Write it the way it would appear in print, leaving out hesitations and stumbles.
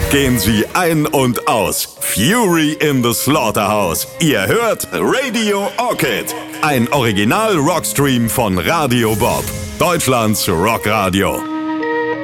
Gehen Sie ein und aus. Fury in the Slaughterhouse. Ihr hört Radio Orchid. Ein Original-Rockstream von Radio Bob. Deutschlands Rockradio.